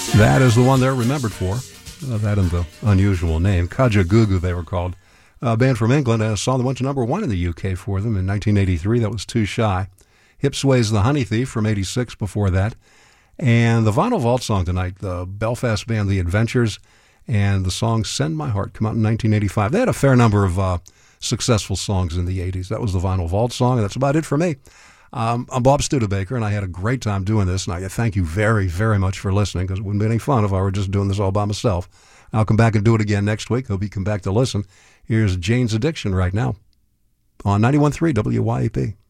That is the one they're remembered for. That and the unusual name. Kajagoogoo, they were called. A band from England, a song that went to number one in the UK for them in 1983. That was Too Shy. Hip Sway's The Honey Thief from 86 before that. And the Vinyl Vault song tonight, the Belfast band The Adventures, and the song Send My Heart come out in 1985. They had a fair number of successful songs in the 80s. That was the Vinyl Vault song, and that's about it for me. I'm Bob Studebaker, and I had a great time doing this, and I thank you very, very much for listening, because it wouldn't be any fun if I were just doing this all by myself. I'll come back and do it again next week. Hope you come back to listen. Here's Jane's Addiction right now on 91.3 WYAP.